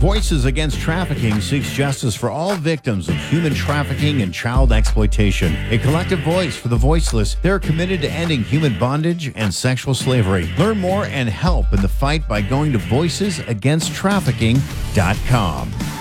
Voices Against Trafficking seeks justice for all victims of human trafficking and child exploitation. A collective voice for the voiceless, they're committed to ending human bondage and sexual slavery. Learn more and help in the fight by going to voicesagainsttrafficking.com.